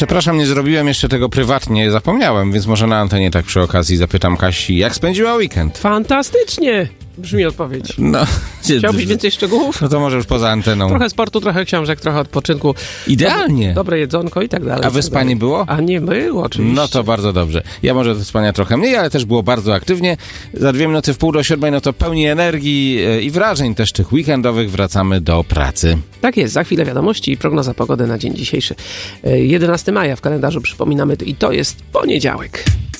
Przepraszam, nie zrobiłem jeszcze tego prywatnie, zapomniałem, więc może na antenie tak przy okazji zapytam Kasi, jak spędziła weekend? Fantastycznie! Brzmi odpowiedź. No, Chciałbyś więcej szczegółów? No to może już poza anteną. Trochę sportu, trochę książek, trochę odpoczynku. Idealnie. Dobre jedzonko i tak dalej. A wyspanie było? A nie było, oczywiście. No to bardzo dobrze. Ja może do spania trochę mniej, ale też było bardzo aktywnie. Za 2 minuty w 6:30, no to pełni energii i wrażeń też tych weekendowych wracamy do pracy. Tak jest, za chwilę wiadomości i prognoza pogody na dzień dzisiejszy. 11 maja w kalendarzu przypominamy i to jest poniedziałek.